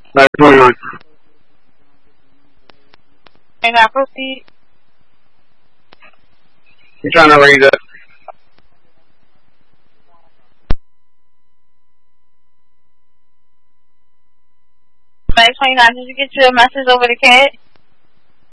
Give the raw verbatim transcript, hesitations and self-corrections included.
Like, twenty-nine. And I proceed. I'm trying to raise up. May twenty-nine, did you get your message over the cat?